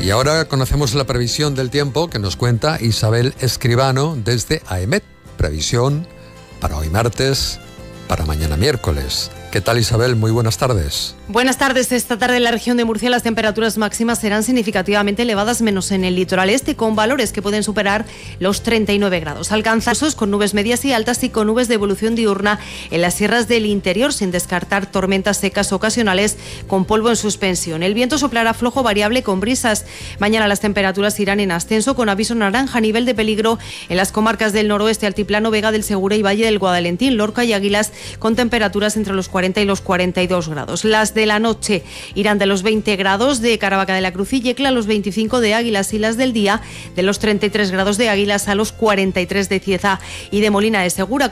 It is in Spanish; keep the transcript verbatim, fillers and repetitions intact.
Y ahora conocemos la previsión del tiempo que nos cuenta Isabel Escribano desde AEMET. Previsión para hoy martes, para mañana miércoles. ¿Qué tal, Isabel? Muy buenas tardes. Buenas tardes. Esta tarde en la región de Murcia las temperaturas máximas serán significativamente elevadas, menos en el litoral este, con valores que pueden superar los treinta y nueve grados. Alcanzados con nubes medias y altas y con nubes de evolución diurna en las sierras del interior, sin descartar tormentas secas ocasionales con polvo en suspensión. El viento soplará flojo variable con brisas. Mañana las temperaturas irán en ascenso con aviso naranja a nivel de peligro en las comarcas del noroeste, Altiplano, Vega del Segura y Valle del Guadalentín, Lorca y Águilas, con temperaturas entre los cuarenta y los cuarenta y dos grados. Las de la noche irán de los veinte grados de Caravaca de la Cruz y Yecla a los veinticinco de Águilas, y las del día de los treinta y tres grados de Águilas a los cuarenta y tres de Cieza y de Molina de Segura.